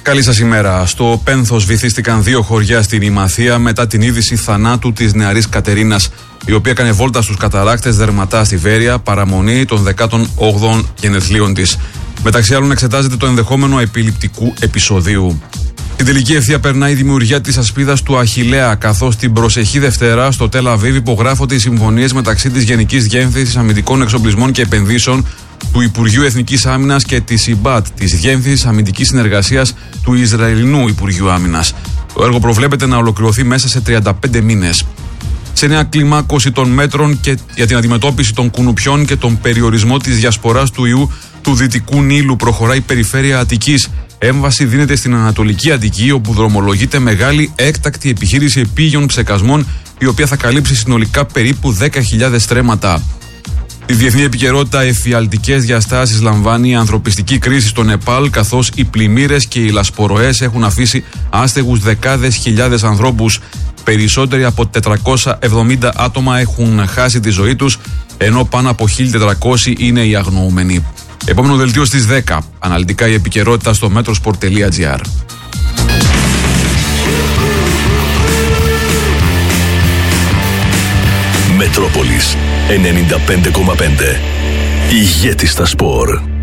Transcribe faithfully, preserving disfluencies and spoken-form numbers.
Καλή σας ημέρα. Στο Πένθος βυθίστηκαν δύο χωριά στην Ημαθία μετά την είδηση θανάτου της νεαρής Κατερίνας, η οποία έκανε βόλτα στους καταράκτες Δερματά στη Βέρεια, παραμονή των δεκάτων όγδοων γενεθλίων της. Μεταξύ άλλων, εξετάζεται το ενδεχόμενο επιληπτικού επεισοδίου. Στην τελική ευθεία περνάει η δημιουργία της ασπίδας του Αχιλλέα, καθώς την προσεχή Δευτέρα στο Τελ Αβίβ υπογράφονται οι συμφωνίες μεταξύ της Γενικής Διεύθυνσης Αμυντικών Εξοπλισμών και Επενδύσεων, του Υπουργείου Εθνικής Άμυνας και της ΙΜΠΑΤ, της Διεύθυνσης Αμυντικής Συνεργασίας του Ισραηλινού Υπουργείου Άμυνας. Το έργο προβλέπεται να ολοκληρωθεί μέσα σε τριάντα πέντε μήνες. Σε νέα κλιμάκωση των μέτρων και για την αντιμετώπιση των κουνουπιών και τον περιορισμό της διασποράς του ιού του Δυτικού Νείλου, προχωράει η περιφέρεια Αττικής. Έμβαση δίνεται στην Ανατολική Αττική, όπου δρομολογείται μεγάλη έκτακτη επιχείρηση επίγειων ψεκασμών, η οποία θα καλύψει συνολικά περίπου δέκα χιλιάδες στρέμματα. Η διεθνή επικαιρότητα εφιαλτικές διαστάσεις λαμβάνει η ανθρωπιστική κρίση στο Νεπάλ, καθώς οι πλημμύρες και οι λασπορωές έχουν αφήσει άστεγους δεκάδες χιλιάδες ανθρώπους. Περισσότεροι από τετρακόσια εβδομήντα άτομα έχουν χάσει τη ζωή τους, ενώ πάνω από χίλια τετρακόσιοι είναι οι αγνοούμενοι. Επόμενο δελτίο στις δέκα. Αναλυτικά η επικαιρότητα στο metrosport τελεία gr. Μετρόπολης ενενήντα πέντε κόμμα πέντε. Ηγέτη στα σπορ.